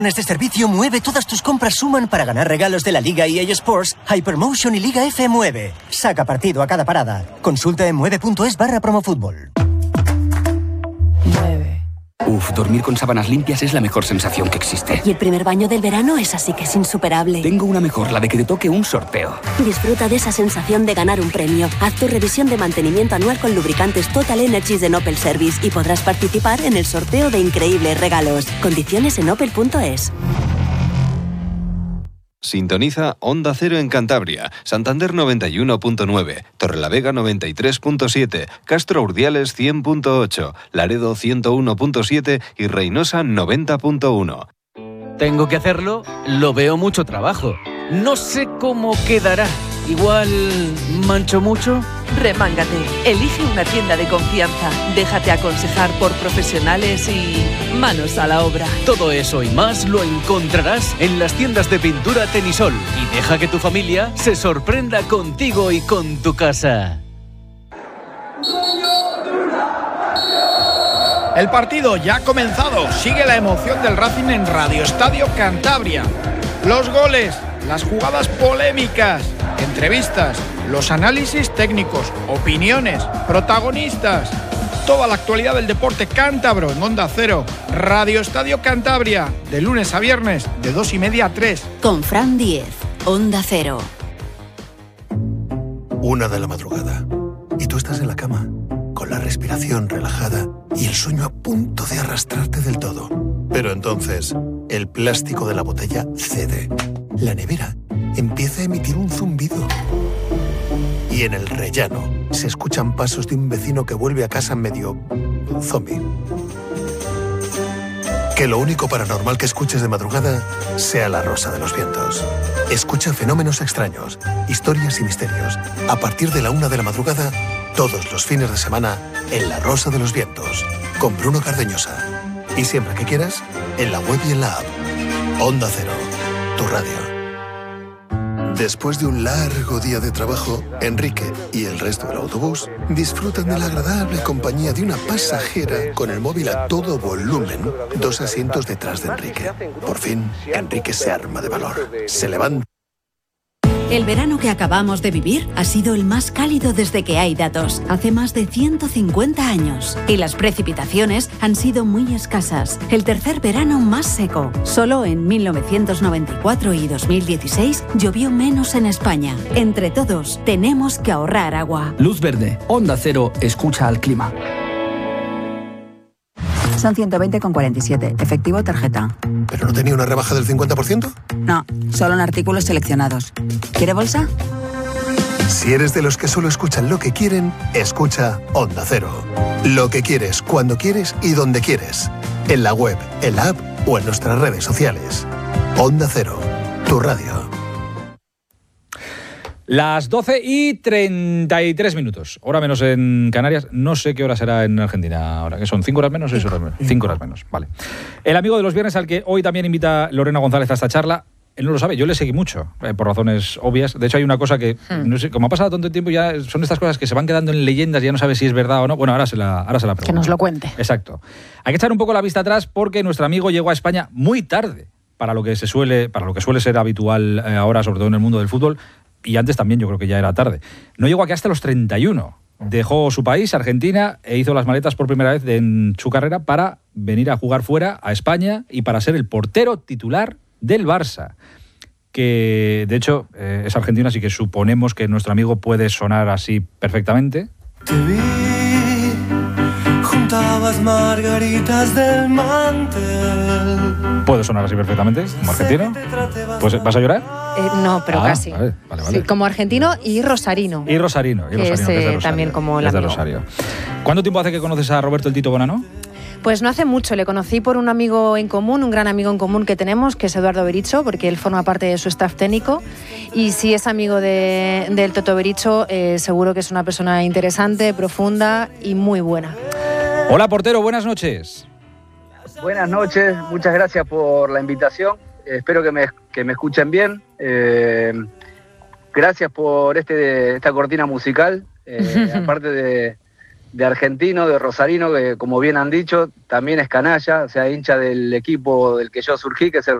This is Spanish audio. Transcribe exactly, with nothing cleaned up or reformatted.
Este servicio mueve todas tus compras suman para ganar regalos de la Liga E A Sports, Hypermotion y Liga F nueve. Saca partido a cada parada. Consulta en mueve.es barra promofútbol. Uf, dormir con sábanas limpias es la mejor sensación que existe. Y el primer baño del verano es así que es insuperable. Tengo una mejor, la de que te toque un sorteo. Disfruta de esa sensación de ganar un premio. Haz tu revisión de mantenimiento anual con lubricantes Total Energies de Opel Service y podrás participar en el sorteo de increíbles regalos. Condiciones en opel punto es. Sintoniza Onda Cero en Cantabria, Santander noventa y uno punto nueve, Torrelavega noventa y tres punto siete, Castro Urdiales cien punto ocho, Laredo ciento uno punto siete y Reynosa noventa punto uno. Tengo que hacerlo, lo veo mucho trabajo. No sé cómo quedará. Igual mancho mucho. Remángate, elige una tienda de confianza, déjate aconsejar por profesionales y manos a la obra. Todo eso y más lo encontrarás en las tiendas de pintura Tenisol y deja que tu familia se sorprenda contigo y con tu casa. El partido ya ha comenzado, sigue la emoción del Racing en Radio Estadio Cantabria. Los goles, las jugadas polémicas, entrevistas, los análisis técnicos, opiniones, protagonistas. Toda la actualidad del deporte cántabro en Onda Cero. Radio Estadio Cantabria, de lunes a viernes, de dos y media a tres. Con Fran Diez, Onda Cero. Una de la madrugada. Y tú estás en la cama, con la respiración relajada y el sueño a punto de arrastrarte del todo. Pero entonces, el plástico de la botella cede. La nevera empieza a emitir un zumbido. Y en el rellano se escuchan pasos de un vecino que vuelve a casa medio zombie. Que lo único paranormal que escuches de madrugada sea la Rosa de los Vientos. Escucha fenómenos extraños, historias y misterios. A partir de la una de la madrugada, todos los fines de semana, en La Rosa de los Vientos, con Bruno Cardeñosa. Y siempre que quieras, en la web y en la app. Onda Cero, tu radio. Después de un largo día de trabajo, Enrique y el resto del autobús disfrutan de la agradable compañía de una pasajera con el móvil a todo volumen, dos asientos detrás de Enrique. Por fin, Enrique se arma de valor. Se levanta. El verano que acabamos de vivir ha sido el más cálido desde que hay datos, hace más de ciento cincuenta años. Y las precipitaciones han sido muy escasas. El tercer verano más seco. Solo en mil novecientos noventa y cuatro y dos mil dieciséis llovió menos en España. Entre todos, tenemos que ahorrar agua. Luz verde, Onda Cero, escucha al clima. Son ciento veinte con cuarenta y siete, efectivo tarjeta. ¿Pero no tenía una rebaja del cincuenta por ciento? No, solo en artículos seleccionados. ¿Quiere bolsa? Si eres de los que solo escuchan lo que quieren, escucha Onda Cero. Lo que quieres, cuando quieres y donde quieres. En la web, en la app o en nuestras redes sociales. Onda Cero, tu radio. Las doce y treinta y tres minutos. Hora menos en Canarias. No sé qué hora será en Argentina ahora. ¿Qué son? ¿Cinco horas menos o seis horas menos? Cinco horas menos, vale. El amigo de los viernes al que hoy también invita Lorena González a esta charla, él no lo sabe, yo le seguí mucho, eh, por razones obvias. De hecho, hay una cosa que, hmm. no sé, como ha pasado tanto tiempo, ya son estas cosas que se van quedando en leyendas, ya no sabes si es verdad o no. Bueno, ahora se la, ahora se la pregunto. Que nos lo cuente. Exacto. Hay que echar un poco la vista atrás porque nuestro amigo llegó a España muy tarde para lo que se suele, para lo que suele ser habitual eh, ahora, sobre todo en el mundo del fútbol. Y antes también yo creo que ya era tarde. No llegó aquí hasta los treinta y uno. Dejó su país, Argentina, e hizo las maletas por primera vez en su carrera para venir a jugar fuera, a España, y para ser el portero titular del Barça. Que, de hecho, eh, es argentino, así que suponemos que nuestro amigo puede sonar así perfectamente. Te vi, juntabas margaritas del mantel. Puede sonar así perfectamente, como argentino. Pues, ¿vas a llorar? Eh, no, pero ah, casi. Vale, vale, vale. Sí, como argentino y rosarino. Y rosarino. Y que rosarino es, que es de eh, Rosario, también como el es de amigo. Rosario. ¿Cuánto tiempo hace que conoces a Roberto el Tito Bonano? Pues no hace mucho, le conocí por un amigo en común, un gran amigo en común que tenemos, que es Eduardo Bericho, porque él forma parte de su staff técnico. Y si es amigo de, del Toto Bericho, eh, seguro que es una persona interesante, profunda y muy buena. Hola, portero, buenas noches. Buenas noches, muchas gracias por la invitación. Eh, espero que me, que me escuchen bien. Eh, gracias por este esta cortina musical. Eh, aparte de, de argentino, de rosarino, que como bien han dicho, también es canalla, o sea, hincha del equipo del que yo surgí, que es el